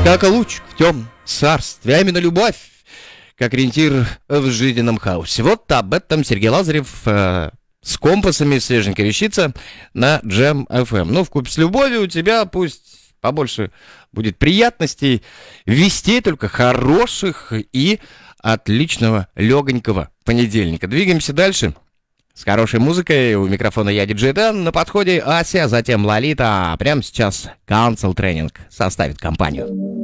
Как луч в темном царстве, а именно любовь, как ориентир в жизненном хаосе. Вот об этом Сергей Лазарев с компасами, свеженькая вещица на Jam FM. Ну, вкупе с любовью у тебя пусть побольше будет приятностей, вестей только хороших и отличного легонького понедельника. Двигаемся дальше. С хорошей музыкой. У микрофона я, диджей Дэн. На подходе Ася, затем Лолита. А прямо сейчас Council Training составит компанию.